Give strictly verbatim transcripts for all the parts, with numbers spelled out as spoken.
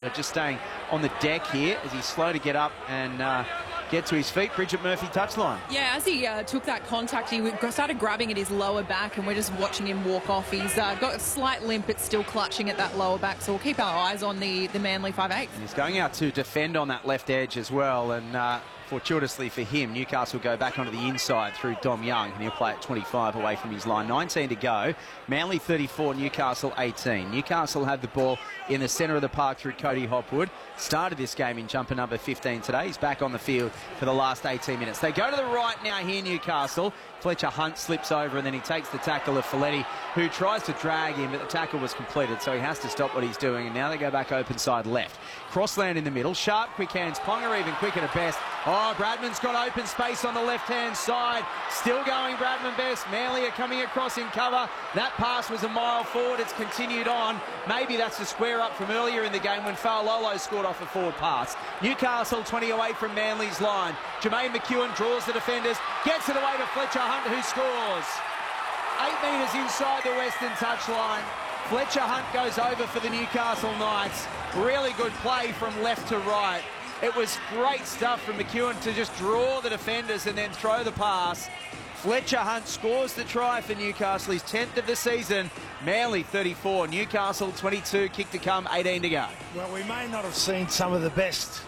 but just staying on the deck here as he's slow to get up and uh, get to his feet. Bridget Murphy touchline. Yeah, as he uh, took that contact, he started grabbing at his lower back, and we're just watching him walk off. He's uh, got a slight limp, but still clutching at that lower back, so we'll keep our eyes on the, the Manly five eight. He's going out to defend on that left edge as well, and uh, fortuitously for him, Newcastle go back onto the inside through Dom Young, and he'll play at twenty-five away from his line. nineteen to go. Manly thirty-four, Newcastle eighteen. Newcastle have the ball in the centre of the park through Cody Hopwood. Started this game in jumper number fifteen today. He's back on the field for the last eighteen minutes. They go to the right now here, Newcastle. Fletcher Hunt slips over, and then he takes the tackle of Folletti, who tries to drag him, but the tackle was completed, so he has to stop what he's doing, and now they go back open side left. Crossland in the middle. Sharp, quick hands. Ponga even quicker to Best. Oh, Bradman's got open space on the left-hand side. Still going, Bradman Best. Manly are coming across in cover. That pass was a mile forward. It's continued on. Maybe that's the square up from earlier in the game when Fa'alolo scored off a forward pass. Newcastle twenty away from Manly's line. Jermaine McEwen draws the defenders, gets it away to Fletcher Hunt, who scores. Eight metres inside the Western touchline. Fletcher Hunt goes over for the Newcastle Knights. Really good play from left to right. It was great stuff from McEwen to just draw the defenders and then throw the pass. Fletcher Hunt scores the try for Newcastle, his tenth of the season. Manly thirty-four, Newcastle twenty-two, kick to come, eighteen to go. Well, we may not have seen some of the best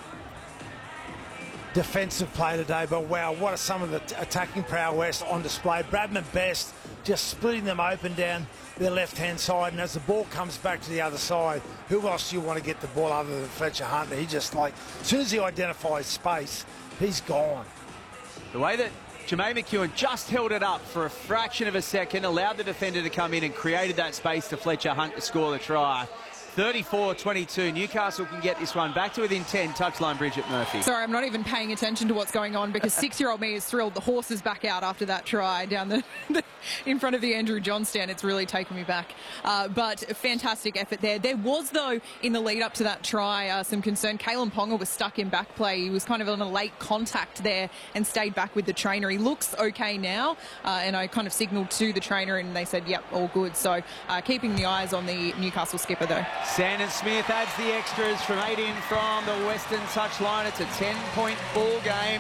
defensive play today, but wow, what are some of the attacking prowess on display. Bradman Best just splitting them open down their left-hand side, and as the ball comes back to the other side, who else do you want to get the ball other than Fletcher Hunt? He just, like, as soon as he identifies space, he's gone. The way that Jermaine McEwen just held it up for a fraction of a second, allowed the defender to come in and created that space to Fletcher Hunt to score the try. thirty-four twenty-two. Newcastle can get this one back to within ten. Touchline, Bridget Murphy. Sorry, I'm not even paying attention to what's going on because six-year-old me is thrilled. The horse is back out after that try down the, the in front of the Andrew John stand. It's really taken me back. Uh, but a fantastic effort there. There was, though, in the lead-up to that try, uh, some concern. Kalen Ponga was stuck in back play. He was kind of on a late contact there and stayed back with the trainer. He looks okay now, uh, and I kind of signalled to the trainer, and they said, yep, all good. So uh, keeping the eyes on the Newcastle skipper, though. Sandon Smith adds the extras from eight in from the Western touchline. It's a ten-point ball game.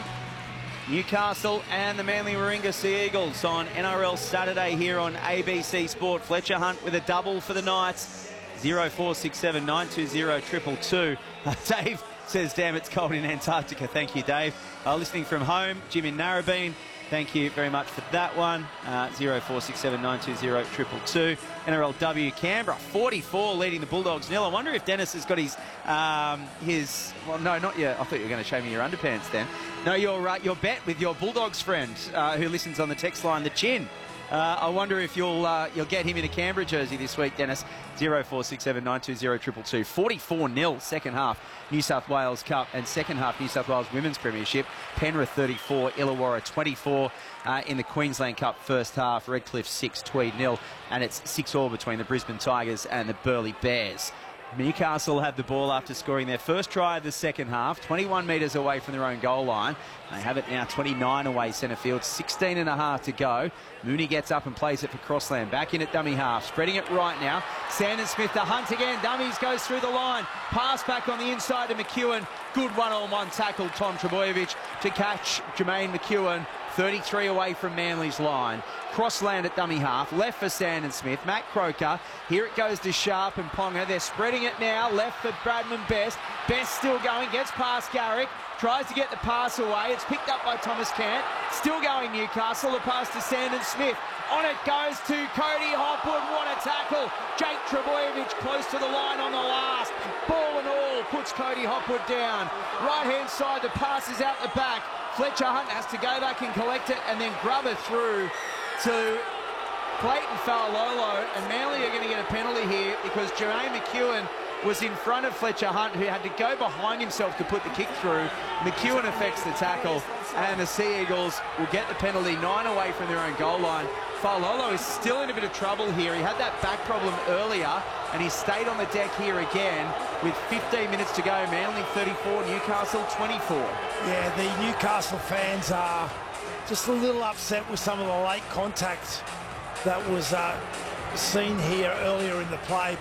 Newcastle and the Manly Warringah Sea Eagles on N R L Saturday here on A B C Sport. Fletcher Hunt with a double for the Knights. zero four six seven nine two zero two two. Dave says, damn, it's cold in Antarctica. Thank you, Dave. Uh, listening from home, Jim in Narrabeen. Thank you very much for that one. Uh, zero four six seven nine two zero two two. N R L W Canberra, forty-four, leading the Bulldogs nil. I wonder if Dennis has got his, um, his well, no, not yet. I thought you were going to show me your underpants then. No, your, uh, your bet with your Bulldogs friend uh, who listens on the text line, the Chin. Uh, I wonder if you'll uh, you'll get him in a Canberra jersey this week, Dennis. zero four six seven nine two zero two two. forty-four nil second half New South Wales Cup and second half New South Wales Women's Premiership. Penrith thirty-four, Illawarra twenty-four uh, in the Queensland Cup first half. Redcliffe six, Tweed nil, and it's six all between the Brisbane Tigers and the Burleigh Bears. Newcastle have the ball after scoring their first try of the second half, twenty-one metres away from their own goal line. They have it now twenty-nine away centre field, sixteen and a half to go. Mooney gets up and plays it for Crossland. Back in at dummy half, spreading it right now. Sandon Smith to Hunt again. Dummies goes through the line. Pass back on the inside to McEwen. Good one-on-one tackle, Tom Trebojevic to catch Jermaine McEwen. thirty-tee away from Manly's line. Crossland at dummy half. Left for Sandon Smith. Matt Croker. Here it goes to Sharp and Ponga. They're spreading it now. Left for Bradman Best. Best still going. Gets past Garrick. Tries to get the pass away. It's picked up by Thomas Cant. Still going Newcastle. The pass to Sandon Smith. On it goes to Cody Hopwood. What a tackle. Jake Trebojevic close to the line on the last. Ball and all puts Cody Hopwood down. Right-hand side, the pass is out the back. Fletcher Hunt has to go back and collect it and then grub it through to Clayton Fa'alolo. And Manly are going to get a penalty here because Jermaine McEwen was in front of Fletcher Hunt, who had to go behind himself to put the kick through. McEwen affects the tackle, and the Sea Eagles will get the penalty, nine away from their own goal line. Fa'alolo is still in a bit of trouble here. He had that back problem earlier, and he stayed on the deck here again with fifteen minutes to go. Manly thirty-four, Newcastle twenty-four. Yeah, the Newcastle fans are just a little upset with some of the late contact that was uh, seen here earlier in the play, but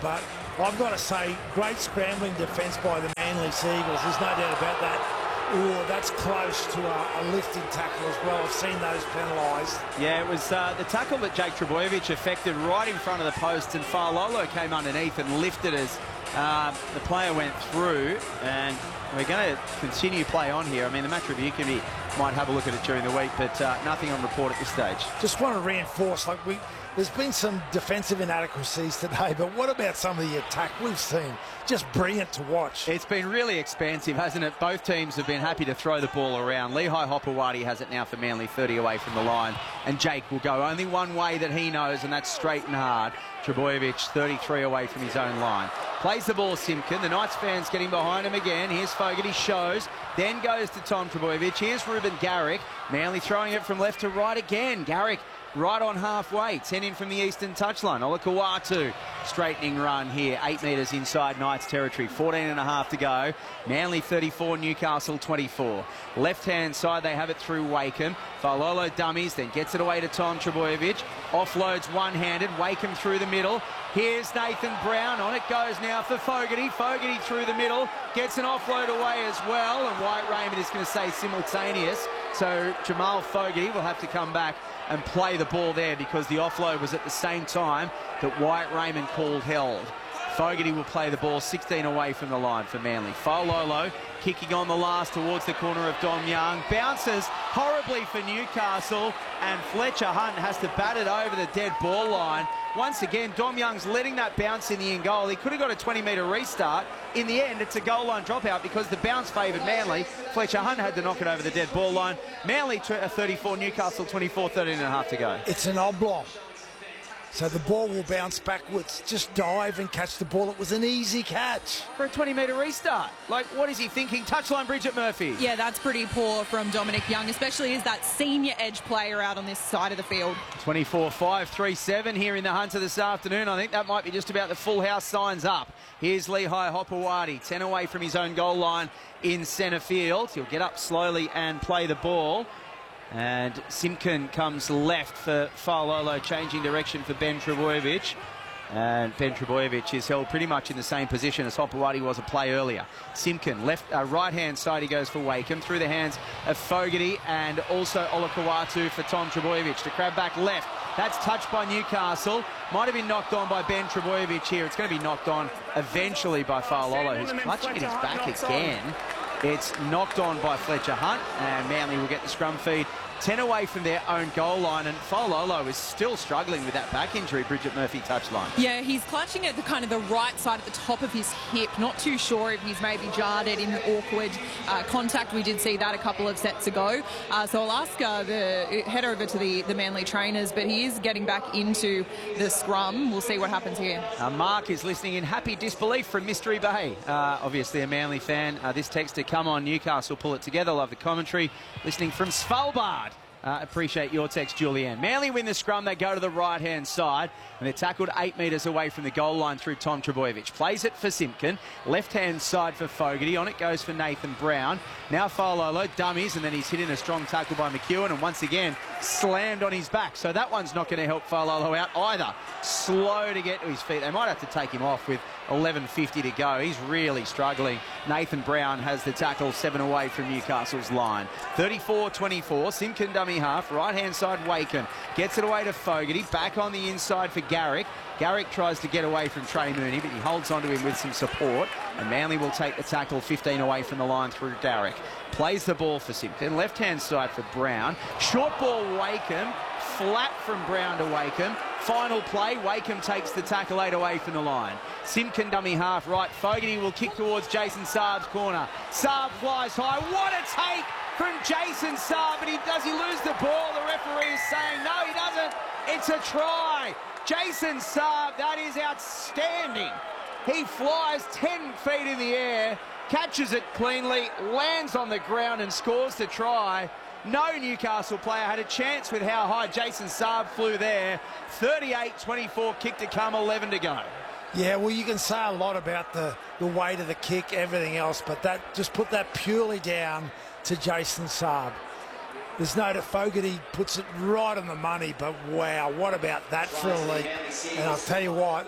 I've got to say, great scrambling defence by the Manly Seagulls. There's no doubt about that. Oh, that's close to a, a lifting tackle as well. I've seen those penalised. Yeah, it was uh, the tackle that Jake Trbojevic effected right in front of the post, and Fa'alolo came underneath and lifted as uh, the player went through. And we're going to continue play on here. I mean, the match review committee might have a look at it during the week, but uh, nothing on report at this stage. Just want to reinforce, like we, there's been some defensive inadequacies today, but what about some of the attack we've seen? Just brilliant to watch. It's been really expansive, hasn't it? Both teams have been happy to throw the ball around. Lehigh Hopewadi has it now for Manly, thirty away from the line, and Jake will go only one way that he knows, and that's straight and hard. Trbojevic, thirty-three away from his own line. Plays the ball, Simpkin. The Knights fans getting behind him again. Here's Fogarty, shows, then goes to Tom Trbojevic. Here's Ruben Garrick. Manly throwing it from left to right again. Garrick right on halfway, ten in from the eastern touchline. Olakau'atu, straightening run here, eight metres inside Knights territory, fourteen and a half to go. Manly thirty-four, Newcastle twenty-four. Left-hand side, they have it through Wakeham. Fa'alolo dummies, then gets it away to Tom Trbojevic. Offloads one-handed, Wakeham through the middle. Here's Nathan Brown, on it goes now for Fogarty. Fogarty through the middle, gets an offload away as well, and White Raymond is going to say simultaneous. So Jamal Fogarty will have to come back and play the ball there because the offload was at the same time that White Raymond called held. Fogarty will play the ball sixteen away from the line for Manly. Fa'alolo kicking on the last towards the corner of Dom Young. Bounces horribly for Newcastle, and Fletcher Hunt has to bat it over the dead ball line. Once again, Dom Young's letting that bounce in the in goal. He could have got a twenty metre restart. In the end, it's a goal line dropout because the bounce favoured Manly. Fletcher Hunt had to knock it over the dead ball line. Manly thirty-four, Newcastle twenty-four, thirteen and a half to go. It's an oblong. So the ball will bounce backwards. Just dive and catch the ball. It was an easy catch. For a twenty metre restart. Like, what is he thinking? Touchline, Bridget Murphy. Yeah, that's pretty poor from Dominic Young, especially as that senior edge player out on this side of the field. twenty-four five, three seven here in the Hunter this afternoon. I think that might be just about the full house signs up. Here's Lehigh Hopewadi, ten away from his own goal line in centre field. He'll get up slowly and play the ball. And Simpkin comes left for Fa'alolo, changing direction for Ben Trbojevic. And Ben Trbojevic is held pretty much in the same position as Hopewadi was a play earlier. Simpkin, left, uh, right-hand side, he goes for Wakeham, through the hands of Fogarty and also Olakau'atu for Tom Trbojevic to crab back left. That's touched by Newcastle. Might have been knocked on by Ben Trbojevic here. It's going to be knocked on eventually by Fa'alolo, who's clutching at his back again. It's knocked on by Fletcher Hunt, and Manly will get the scrum feed. ten away from their own goal line, and Fa'alolo is still struggling with that back injury, Bridget Murphy touchline. Yeah, he's clutching at the kind of the right side at the top of his hip. Not too sure if he's maybe jarred it in awkward uh, contact. We did see that a couple of sets ago. Uh, so I'll ask uh, the head over to the, the Manly trainers, but he is getting back into the scrum. We'll see what happens here. Uh, Mark is listening in happy disbelief from Mystery Bay. Uh, obviously a Manly fan. Uh, this text to come on, Newcastle pull it together. Love the commentary. Listening from Svalbard. Uh, appreciate your text, Julianne. Manly win the scrum. They go to the right-hand side, and they're tackled eight metres away from the goal line through Tom Trbojevic. Plays it for Simpkin. Left-hand side for Fogarty. On it goes for Nathan Brown. Now Fa'alolo dummies, and then he's hit in a strong tackle by McEwen, and once again slammed on his back. So that one's not going to help Fa'alolo out either. Slow to get to his feet. They might have to take him off with eleven fifty to go. He's really struggling. Nathan Brown has the tackle, seven away from Newcastle's line. thirty-four twenty-four, Simpkin dummy half, right-hand side Wakeham. Gets it away to Fogarty, back on the inside for Garrick. Garrick tries to get away from Trey Mooney, but he holds onto him with some support, and Manly will take the tackle fifteen away from the line through Garrick. Plays the ball for Simpkin, left-hand side for Brown. Short ball Wakeham, flat from Brown to Wakeham. Final play, Wakeham takes the tackle eight away from the line. Simpkin dummy half right. Fogarty will kick towards Jason Saab's corner. Saab flies high. What a take from Jason Saab, but he, does he lose the ball? The referee is saying no, he doesn't. It's a try. Jason Saab, that is outstanding. He flies ten feet in the air, catches it cleanly, lands on the ground and scores the try. No Newcastle player had a chance with how high Jason Saab flew there. thirty-eight twenty-four, kick to come, eleven to go. Yeah, well, you can say a lot about the, the weight of the kick, everything else, but that just put that purely down to Jason Saab. There's no doubt Fogarty puts it right on the money, but wow, what about that for a leap? And I'll tell you what,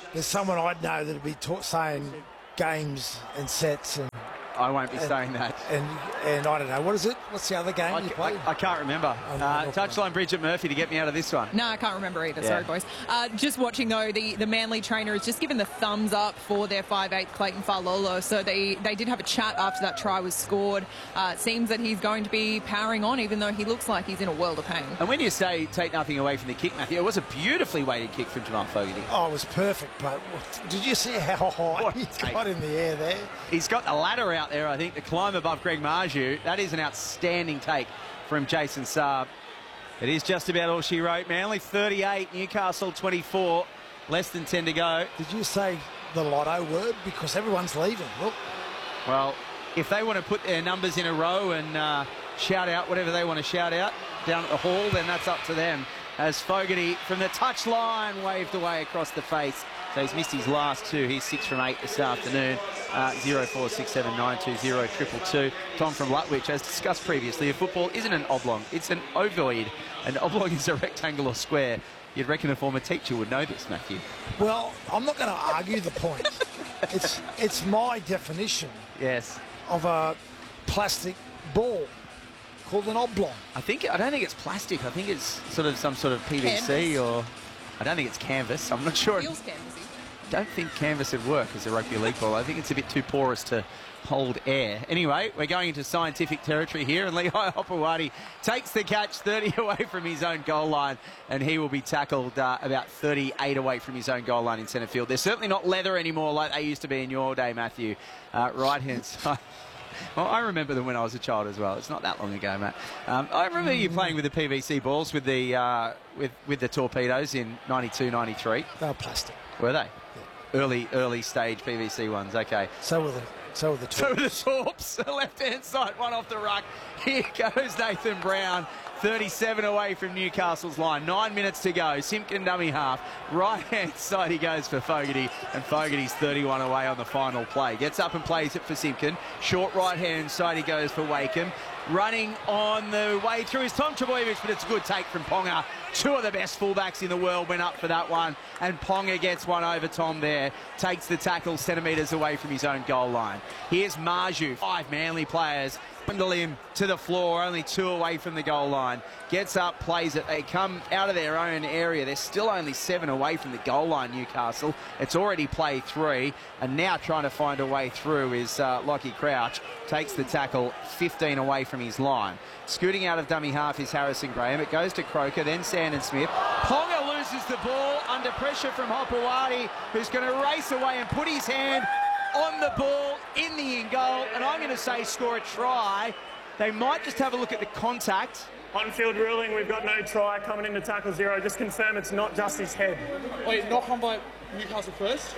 there's someone I'd know that'd be ta- saying games and sets and I won't be and, saying that. And and I don't know, what is it? What's the other game I, you play? I, I can't remember. I'm Uh, not touchline Bridget Murphy to get me out of this one. No, I can't remember either. Yeah. Sorry, boys. Uh, just watching, though, the, the Manly trainer has just given the thumbs up for their five eight Clayton Falolo. So they, they did have a chat after that try was scored. Uh, it seems that he's going to be powering on, even though he looks like he's in a world of pain. And when you say take nothing away from the kick, Matthew, it was a beautifully weighted kick from Jamal Fogarty. Oh, it was perfect, but did you see how high What he take. got in the air there? He's got the ladder out there, I think, to climb above Greg Marju. That is an outstanding take from Jason Saab. It is just about all she wrote. Manly thirty-eight, Newcastle twenty-four. Less than ten to go. Did you say the lotto word? Because everyone's leaving. Look. Well, if they want to put their numbers in a row and uh, shout out whatever they want to shout out down at the hall, then that's up to them. As Fogarty from the touchline waved away across the face. So he's missed his last two. He's six from eight this afternoon. Uh, zero four six seven nine two zero triple two. Tom from Lutwich, as discussed previously, a football isn't an oblong, it's an ovoid. An oblong is a rectangle or square. You'd reckon a former teacher would know this, Matthew. Well, I'm not going to argue the point. it's it's my definition Yes. of a plastic ball called an oblong. I think I don't think it's plastic. I think it's sort of some sort of P V C Canvas. or I don't think it's canvas. I'm not sure. Feels canvassy. Don't think canvas would work as a rugby league ball. I think it's a bit too porous to hold air. Anyway, we're going into scientific territory here, and Lehigh Hopewadi takes the catch thirty away from his own goal line, and he will be tackled uh, about thirty-eight away from his own goal line in centre field. They're certainly not leather anymore like they used to be in your day, Matthew. Uh, right-hand side. Well, I remember them when I was a child as well. It's not that long ago, Matt. Um, I remember you playing with the P V C balls with the uh, with with the torpedoes in ninety-two, ninety-three. They were plastic. Were they? Early, early stage P V C ones. Okay. So were the so were the So two. the Torps, left-hand side, one off the ruck. Here goes Nathan Brown, thirty-seven away from Newcastle's line. Nine minutes to go. Simpkin dummy half. Right-hand side he goes for Fogarty, and Fogarty's thirty-one away on the final play. Gets up and plays it for Simpkin. Short right-hand side he goes for Wakeham. Running on the way through is Tom Trebojevic, but it's a good take from Ponga. Two of the best fullbacks in the world went up for that one, and Ponga gets one over Tom there. Takes the tackle centimetres away from his own goal line. Here's Marju, five Manly players. Bundle him to the floor, only two away from the goal line. Gets up, plays it. They come out of their own area. They're still only seven away from the goal line, Newcastle. It's already play three, and now trying to find a way through is uh, Lockie Crouch. Takes the tackle fifteen away from his line. Scooting out of dummy half is Harrison Graham. It goes to Croker, then Sandon Smith. Ponga loses the ball under pressure from Hopewadi, who's going to race away and put his hand on the ball in the in goal, and I'm going to say score a try. They might just have a look at the contact. On-field ruling, we've got no try coming into tackle zero. Just confirm it's not just his head. Wait, knock on by Newcastle first?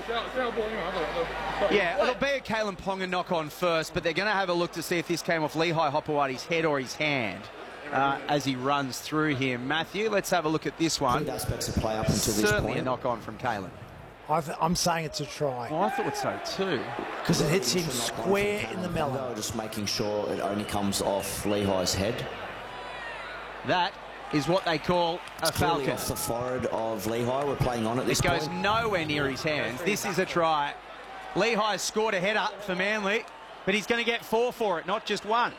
Yeah, it'll be a Kalen Ponga knock on first, but they're going to have a look to see if this came off Lehigh Hopewadi's head or his hand uh, as he runs through him. Matthew, let's have a look at this one. Aspects of play up until this Certainly point. a knock on from Kalen. I th- I'm saying it's a try Oh, I thought so too. because it hits him square in the melon. Just making sure it only comes off Lehigh's head. That is what they call a Clearly falcon. off the forehead of Lehigh. We're playing on at this It goes point. nowhere near his hands. This is a try. Lehigh scored a header for Manly, but he's going to get four for it, not just one.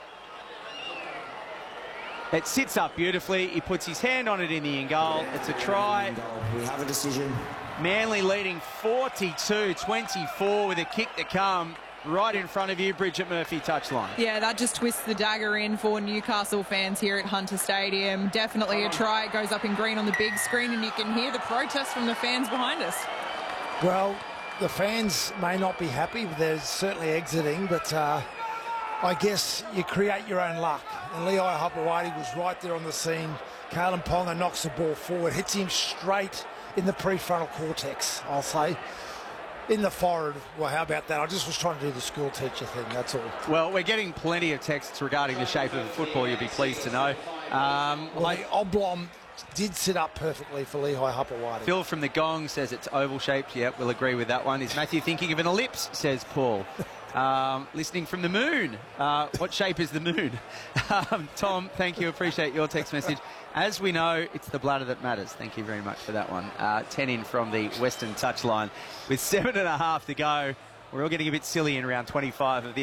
It sits up beautifully. He puts his hand on it in the in goal. It's a try. We have a decision. Manly leading forty-two twenty-four with a kick to come right in front of you, Bridget Murphy touchline. Yeah, that just twists the dagger in for Newcastle fans here at Hunter Stadium. Definitely a try. It goes up in green on the big screen, and you can hear the protest from the fans behind us. Well, the fans may not be happy, but they're certainly exiting. But uh, I guess you create your own luck. And Lehigh Hopewadi was right there on the scene. Kalen Ponga knocks the ball forward, hits him straight in the prefrontal cortex, I'll say. In the forehead. Well, how about that? I just was trying to do the school teacher thing, that's all. Well, we're getting plenty of texts regarding the shape of the football, you'll be pleased to know. Um, Well, I- the oblong did sit up perfectly for Lehigh Hopewadi. Phil from the Gong says it's oval shaped. Yep, we'll agree with that one. Is Matthew thinking of an ellipse, says Paul. Um, listening from the moon. Uh, what shape is the moon? um, Tom, thank you. Appreciate your text message. As we know, it's the bladder that matters. Thank you very much for that one. Uh, ten in from the Western touchline with seven and a half to go. We're all getting a bit silly in round twenty-five of the